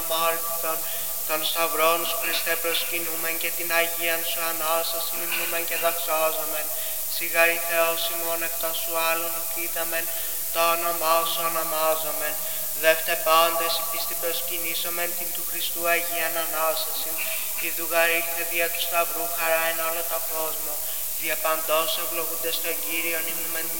αμάρτητον, των σταυρών σου Χριστέ προσκυνούμεν και την Αγίαν σου Ανάσταση λυμνούμεν και δοξάζομεν. Σιγαρή Θεός ημών εκτός σου άλλων ουκ-είδαμεν, το όνομά σου ονομάζομεν. Δεύτε πάντες η πίστη προσκυνήσομεν την του Χριστού Αγίαν Ανάσταση. Ιδού γαρ ήλθε δια του Σταυρού χαρά εν όλο το κόσμο. Δια παντός ευλογούντες τον Κύριον υμνούμεν την